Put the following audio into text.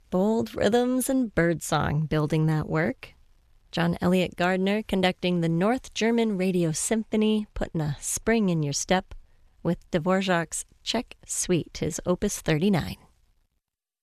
Bold rhythms and birdsong building that work. John Elliott Gardner conducting the North German Radio Symphony, putting a spring in your step with Dvorak's Czech Suite, his Opus 39.